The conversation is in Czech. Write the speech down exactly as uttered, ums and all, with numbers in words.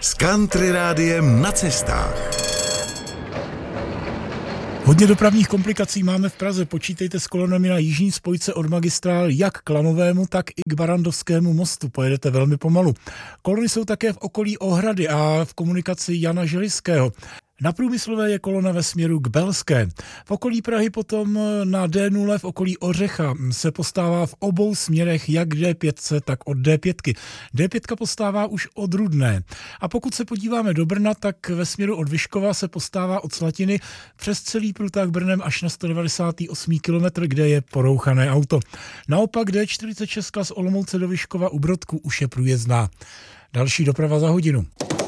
S Country Rádiem na cestách. Hodně dopravních komplikací máme v Praze. Počítejte s kolonami na jižní spojce od magistrál jak k Lanovému, tak i k Barrandovskému mostu. Pojedete velmi pomalu. Kolony jsou také v okolí Ohrady a v komunikaci Jana Želivského. Na Průmyslové je kolona ve směru k Belské. V okolí Prahy potom na D nula v okolí Ořecha se postává v obou směrech jak k D pět, tak od D pět. D pět postává už od Rudné. A pokud se podíváme do Brna, tak ve směru od Vyškova se postává od Slatiny přes celý průtah Brnem až na sto devadesát osm kilometrů, kde je porouchané auto. Naopak D čtyřicet šest z Olomouce do Vyškova u Brodku už je průjezdná. Další doprava za hodinu.